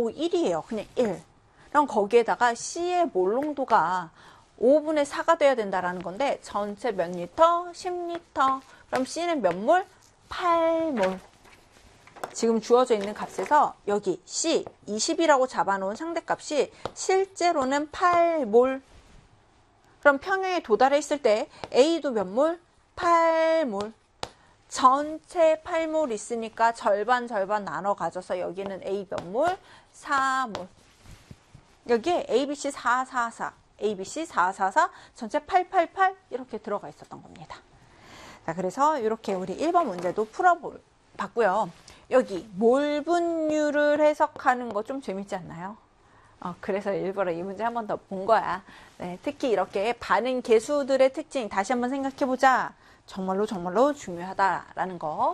1이에요. 그냥 1. 그럼 거기에다가 C의 몰농도가 5분의 4가 돼야 된다라는 건데 전체 몇 리터? 10리터. 그럼 C는 몇 몰? 8몰. 지금 주어져 있는 값에서 여기 C 20이라고 잡아놓은 상대값이 실제로는 8몰. 그럼 평형에 도달해 있을 때 A도 몇 몰? 8몰. 전체 8몰 있으니까 절반 나눠 가져서 여기는 A 몇 몰? 4몰. 여기에 ABC 444, ABC 444, 전체 888 이렇게 들어가 있었던 겁니다. 자, 그래서 이렇게 우리 1번 문제도 풀어봤고요. 여기 몰분율을 해석하는 거 좀 재밌지 않나요? 그래서 일부러 이 문제 한 번 더 본 거야. 네, 특히 이렇게 반응 계수들의 특징 다시 한번 생각해보자. 정말로 중요하다라는 거.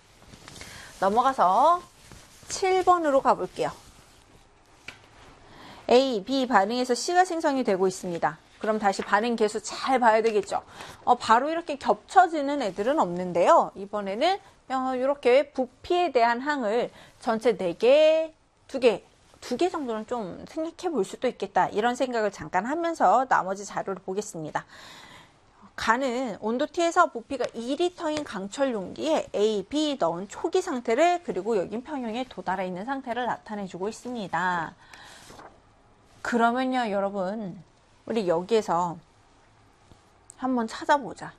넘어가서 7번으로 가볼게요. A, B 반응에서 C가 생성이 되고 있습니다. 그럼 다시 반응 계수 잘 봐야 되겠죠. 바로 이렇게 겹쳐지는 애들은 없는데요. 이번에는 이렇게 부피에 대한 항을 전체 4개, 2개 정도는 좀 생각해 볼 수도 있겠다. 이런 생각을 잠깐 하면서 나머지 자료를 보겠습니다. 간은 온도 T에서 부피가 2리터인 강철 용기에 A, B 넣은 초기 상태를 그리고 여긴 평형에 도달해 있는 상태를 나타내주고 있습니다. 그러면요, 여러분, 우리 여기에서 한번 찾아보자.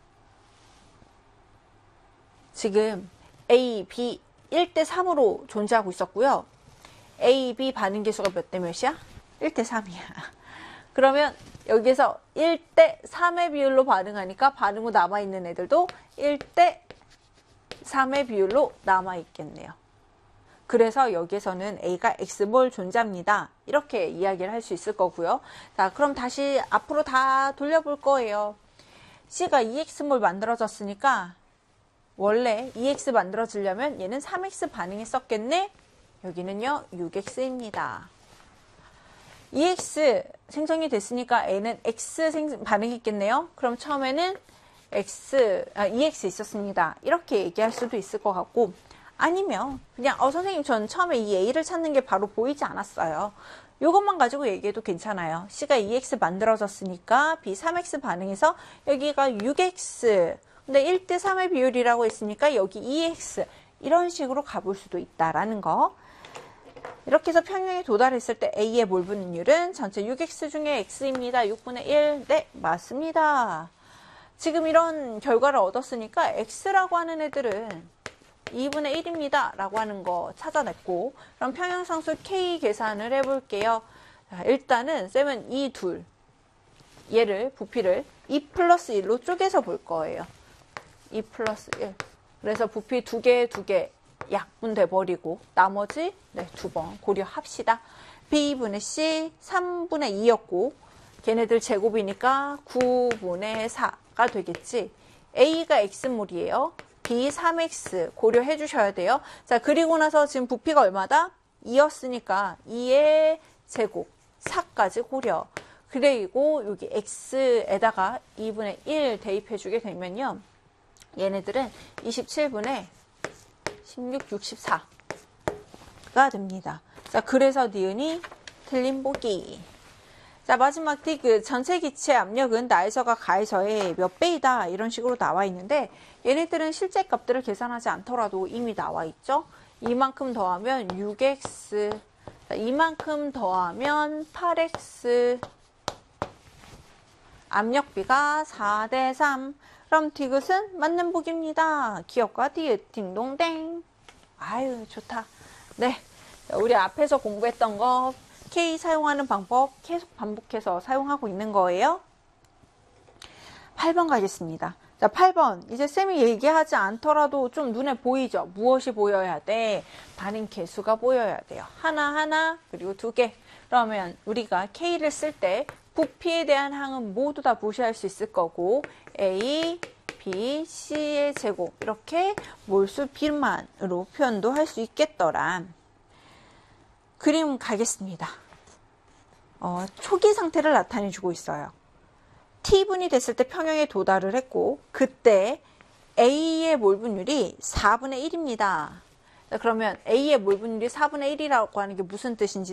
지금 A, B 1대3으로 존재하고 있었고요. A, B 반응 계수가 몇 대 몇이야? 1대3이야. 그러면 여기에서 1대3의 비율로 반응하니까 반응 후 남아있는 애들도 1대3의 비율로 남아있겠네요. 그래서 여기에서는 A가 X몰 존재합니다. 이렇게 이야기를 할 수 있을 거고요. 자, 그럼 다시 앞으로 다 돌려볼 거예요. C가 2X몰 만들어졌으니까 원래 2X 만들어지려면 얘는 3X 반응했었겠네? 여기는요, 6X입니다. 2X 생성이 됐으니까 A는 X 반응했겠네요. 그럼 처음에는 2X 있었습니다. 이렇게 얘기할 수도 있을 것 같고, 아니면 그냥 선생님 전 처음에 이 A를 찾는 게 바로 보이지 않았어요. 이것만 가지고 얘기해도 괜찮아요. C가 2X 만들어졌으니까 B 3X 반응해서 여기가 6X, 근데 1대3의 비율이라고 했으니까 여기 2X, 이런 식으로 가볼 수도 있다라는 거. 이렇게 해서 평형에 도달했을 때 A의 몰 분율은 전체 6X 중에 X입니다. 6분의 1. 네, 맞습니다. 지금 이런 결과를 얻었으니까 X라고 하는 애들은 2분의 1입니다. 라고 하는 거 찾아냈고, 그럼 평형상수 K 계산을 해볼게요. 자, 일단은 쌤은 이 둘, 얘를, 부피를 2 플러스 1로 쪼개서 볼 거예요. 2 플러스 1. 그래서 부피 2개 약분돼 버리고 나머지 2번 고려합시다. B분의 C 3분의 2였고 걔네들 제곱이니까 9분의 4가 되겠지. A가 X몰이에요. B 3X 고려해 주셔야 돼요. 자, 그리고 나서 지금 부피가 얼마다? 2였으니까 2의 제곱 4까지 고려. 그리고 여기 X에다가 2분의 1 대입해 주게 되면요. 얘네들은 27분의 16, 64가 됩니다. 자, 그래서 니은이 틀린 보기. 자, 마지막 디귿. 전체 기체 압력은 나에서가 가에서의 몇 배이다. 이런 식으로 나와 있는데 얘네들은 실제 값들을 계산하지 않더라도 이미 나와 있죠. 이만큼 더하면 6x, 자, 이만큼 더하면 8x, 압력비가 4대3. 그럼 디귿은 맞는 보기입니다. 기억과 디귿 딩동댕. 아유, 좋다. 네, 우리 앞에서 공부했던 거 K 사용하는 방법 계속 반복해서 사용하고 있는 거예요. 8번 가겠습니다. 자, 8번. 이제 쌤이 얘기하지 않더라도 좀 눈에 보이죠? 무엇이 보여야 돼? 반응 개수가 보여야 돼요. 하나, 그리고 2개. 그러면 우리가 K를 쓸 때 부피에 대한 항은 모두 다 무시할 수 있을 거고 A, B, C의 제곱 이렇게 몰수 비만으로 표현도 할 수 있겠더라. 그림 가겠습니다. 초기 상태를 나타내주고 있어요. T분이 됐을 때 평형에 도달을 했고 그때 A의 몰 분율이 4분의 1입니다. 그러면 A의 몰 분율이 4분의 1이라고 하는 게 무슨 뜻인지